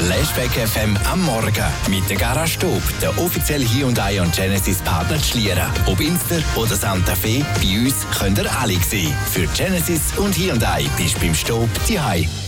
Flashback FM am Morgen mit der Garage Stub, der offizielle Hyundai und Genesis Partner zu Schlieren. Ob Inster oder Santa Fe, bei uns könnt ihr alle sehen. Für Genesis und Hyundai bist du beim Stub zu Hause.